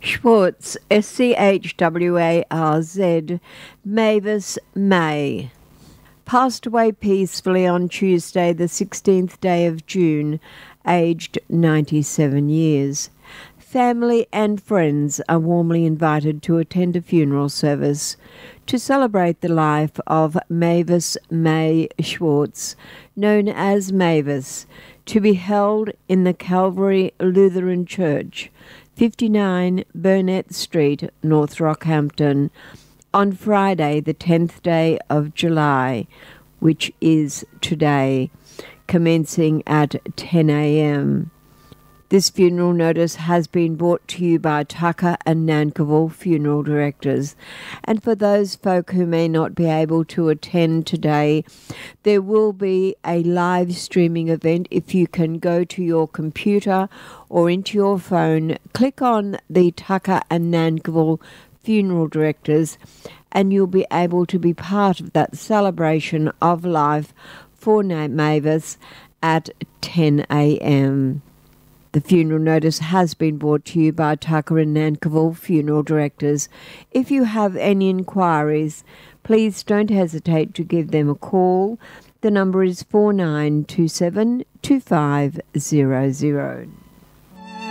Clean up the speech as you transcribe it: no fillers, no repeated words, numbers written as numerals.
Schwartz, Schwarz, Mavis May, passed away peacefully on Tuesday, the 16th day of June, aged 97 years. Family and friends are warmly invited to attend a funeral service to celebrate the life of Mavis May Schwartz, known as Mavis, to be held in the Calvary Lutheran Church, 59 Burnett Street, North Rockhampton, on Friday, the 10th day of July, which is today, commencing at 10 a.m. This funeral notice has been brought to you by Tucker and Nankivell Funeral Directors. And for those folk who may not be able to attend today, there will be a live streaming event. If you can go to your computer or into your phone, click on the Tucker and Nankivell Funeral Directors, and you'll be able to be part of that celebration of life for Mavis at 10 a.m. The funeral notice has been brought to you by Tucker and Nankivell Funeral Directors. If you have any inquiries, please don't hesitate to give them a call. The number is 4927 2500.